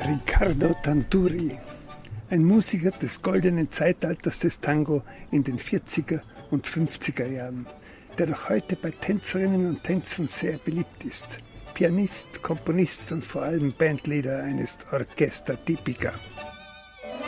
Riccardo Tanturi, ein Musiker des goldenen Zeitalters des Tango in den 40er und 50er Jahren, der noch heute bei Tänzerinnen und Tänzern sehr beliebt ist. Pianist, Komponist und vor allem Bandleader eines Orchestra Tipica.